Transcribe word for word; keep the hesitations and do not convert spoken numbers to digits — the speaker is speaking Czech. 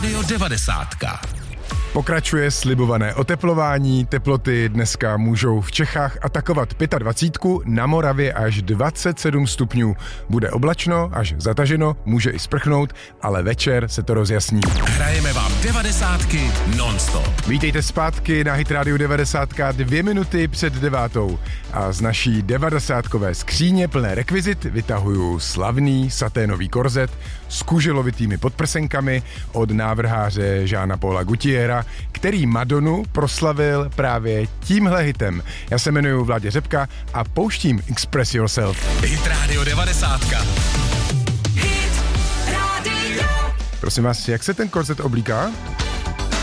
Rádio devadesát. Pokračuje slibované oteplování, teploty dneska můžou v Čechách atakovat dvacet pět, na Moravě až dvacet sedm stupňů. Bude oblačno, až zataženo, může i sprchnout, ale večer se to rozjasní. Hrajeme vám devadesátky non-stop. Vítejte zpátky na Hit Radio devadesát, dvě minuty před devátou. A z naší devadesátkové skříně plné rekvizit vytahuju slavný saténový korzet s kuželovitými podprsenkami od návrháře Jeana Paula Gaultiera, který Madonu proslavil právě tímhle hitem. Já se jmenuji Vládě Řepka a pouštím Express Yourself. Hit Radio devadesát. Prosím vás, jak se ten korzet oblíká?